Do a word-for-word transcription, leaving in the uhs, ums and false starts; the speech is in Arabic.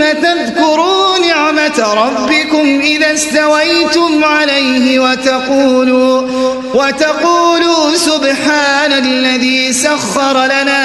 تذكروا نعمة ربكم إذا استويتم عليه وتقولوا, وتقولوا سبحان الذي سخر لنا